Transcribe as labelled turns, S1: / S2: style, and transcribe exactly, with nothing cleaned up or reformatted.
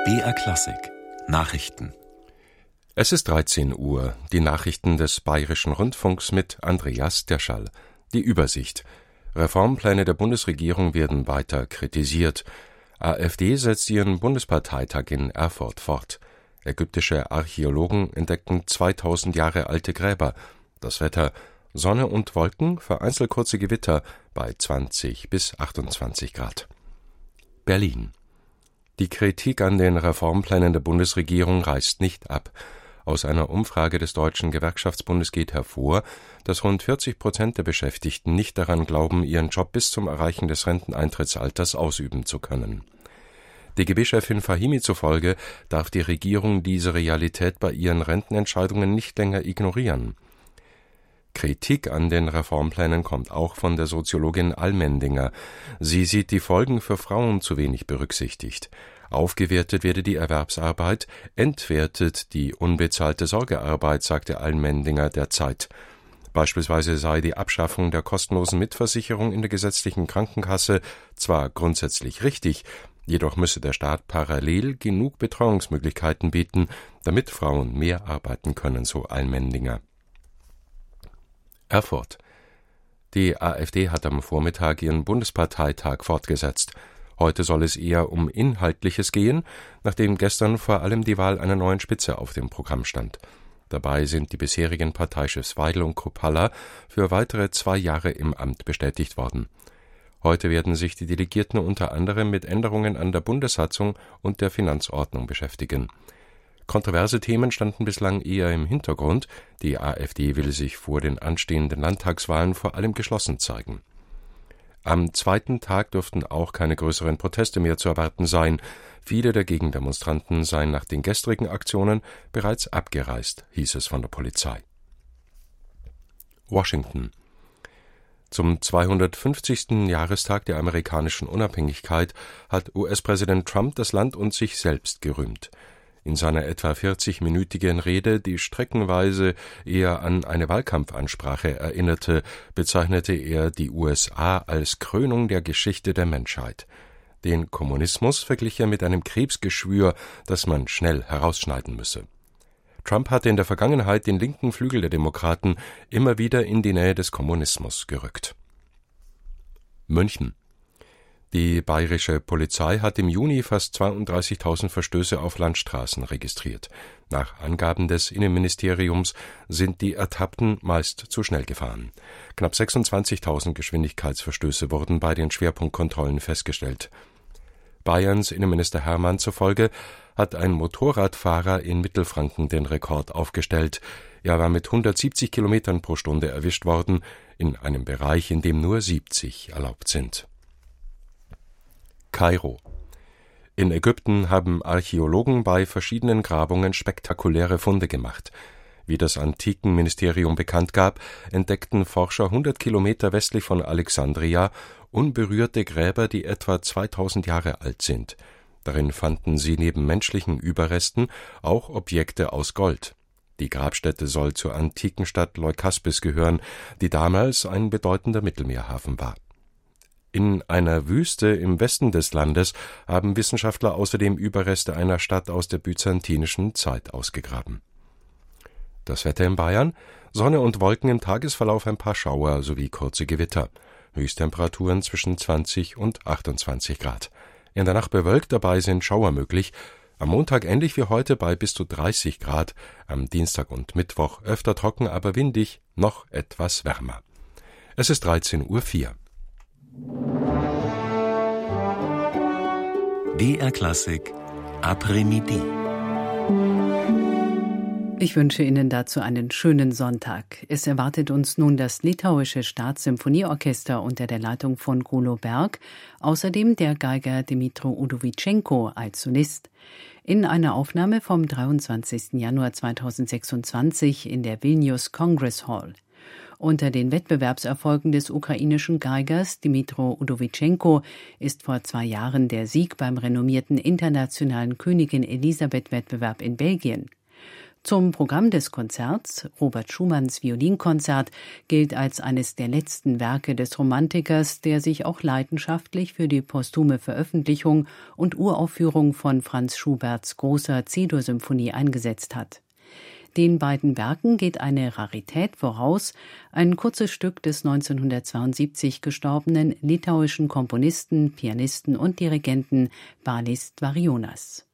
S1: B R Klassik Nachrichten.
S2: Es ist dreizehn Uhr. Die Nachrichten des Bayerischen Rundfunks mit Andreas Derschall. Die Übersicht. Reformpläne der Bundesregierung werden weiter kritisiert. AfD setzt ihren Bundesparteitag in Erfurt fort. Ägyptische Archäologen entdeckten zweitausend Jahre alte Gräber. Das Wetter: Sonne und Wolken, vereinzelt kurze Gewitter bei zwanzig bis achtundzwanzig Grad. Berlin. Die Kritik an den Reformplänen der Bundesregierung reißt nicht ab. Aus einer Umfrage des Deutschen Gewerkschaftsbundes geht hervor, dass rund vierzig Prozent der Beschäftigten nicht daran glauben, ihren Job bis zum Erreichen des Renteneintrittsalters ausüben zu können. D G B-Chefin Fahimi zufolge darf die Regierung diese Realität bei ihren Rentenentscheidungen nicht länger ignorieren. Kritik an den Reformplänen kommt auch von der Soziologin Allmendinger. Sie sieht die Folgen für Frauen zu wenig berücksichtigt. Aufgewertet werde die Erwerbsarbeit, entwertet die unbezahlte Sorgearbeit, sagte Allmendinger der Zeit. Beispielsweise sei die Abschaffung der kostenlosen Mitversicherung in der gesetzlichen Krankenkasse zwar grundsätzlich richtig, jedoch müsse der Staat parallel genug Betreuungsmöglichkeiten bieten, damit Frauen mehr arbeiten können, so Allmendinger. Erfurt. Die AfD hat am Vormittag ihren Bundesparteitag fortgesetzt. Heute soll es eher um Inhaltliches gehen, nachdem gestern vor allem die Wahl einer neuen Spitze auf dem Programm stand. Dabei sind die bisherigen Parteichefs Weidel und Kruppalla für weitere zwei Jahre im Amt bestätigt worden. Heute werden sich die Delegierten unter anderem mit Änderungen an der Bundessatzung und der Finanzordnung beschäftigen. Kontroverse Themen standen bislang eher im Hintergrund. Die AfD will sich vor den anstehenden Landtagswahlen vor allem geschlossen zeigen. Am zweiten Tag dürften auch keine größeren Proteste mehr zu erwarten sein. Viele der Gegendemonstranten seien nach den gestrigen Aktionen bereits abgereist, hieß es von der Polizei. Washington. Zum zweihundertfünfzigsten Jahrestag der amerikanischen Unabhängigkeit hat U S-Präsident Trump das Land und sich selbst gerühmt. In seiner etwa vierzigminütigen Rede, die streckenweise eher an eine Wahlkampfansprache erinnerte, bezeichnete er die U S A als Krönung der Geschichte der Menschheit. Den Kommunismus verglich er mit einem Krebsgeschwür, das man schnell herausschneiden müsse. Trump hatte in der Vergangenheit den linken Flügel der Demokraten immer wieder in die Nähe des Kommunismus gerückt. München. Die bayerische Polizei hat im Juni fast zweiunddreißigtausend Verstöße auf Landstraßen registriert. Nach Angaben des Innenministeriums sind die Ertappten meist zu schnell gefahren. Knapp sechsundzwanzigtausend Geschwindigkeitsverstöße wurden bei den Schwerpunktkontrollen festgestellt. Bayerns Innenminister Hermann zufolge hat ein Motorradfahrer in Mittelfranken den Rekord aufgestellt. Er war mit hundertsiebzig Kilometern pro Stunde erwischt worden, in einem Bereich, in dem nur siebzig erlaubt sind. Kairo. In Ägypten haben Archäologen bei verschiedenen Grabungen spektakuläre Funde gemacht. Wie das Antikenministerium bekannt gab, entdeckten Forscher hundert Kilometer westlich von Alexandria unberührte Gräber, die etwa zweitausend Jahre alt sind. Darin fanden sie neben menschlichen Überresten auch Objekte aus Gold. Die Grabstätte soll zur antiken Stadt Leukaspis gehören, die damals ein bedeutender Mittelmeerhafen war. In einer Wüste im Westen des Landes haben Wissenschaftler außerdem Überreste einer Stadt aus der byzantinischen Zeit ausgegraben. Das Wetter in Bayern: Sonne und Wolken, im Tagesverlauf ein paar Schauer sowie kurze Gewitter. Höchsttemperaturen zwischen zwanzig und achtundzwanzig Grad. In der Nacht bewölkt, dabei sind Schauer möglich. Am Montag ähnlich wie heute bei bis zu dreißig Grad. Am Dienstag und Mittwoch öfter trocken, aber windig, noch etwas wärmer. Es ist dreizehn Uhr vier.
S1: B R Klassik Après-Midi.
S3: Ich wünsche Ihnen dazu einen schönen Sonntag. Es erwartet uns nun das litauische Staatssymphonieorchester unter der Leitung von Gulo Berg, außerdem der Geiger Dmytro Udovitschenko als Solist. In einer Aufnahme vom dreiundzwanzigsten Januar zweitausendsechsundzwanzig in der Vilnius Congress Hall. Unter den Wettbewerbserfolgen des ukrainischen Geigers Dmytro Udovitschenko ist vor zwei Jahren der Sieg beim renommierten internationalen Königin-Elisabeth-Wettbewerb in Belgien. Zum Programm des Konzerts, Robert Schumanns Violinkonzert, gilt als eines der letzten Werke des Romantikers, der sich auch leidenschaftlich für die posthume Veröffentlichung und Uraufführung von Franz Schuberts großer C-Dur-Symphonie eingesetzt hat. Den beiden Werken geht eine Rarität voraus, ein kurzes Stück des neunzehnhundertzweiundsiebzig gestorbenen litauischen Komponisten, Pianisten und Dirigenten Balis Dvarionas.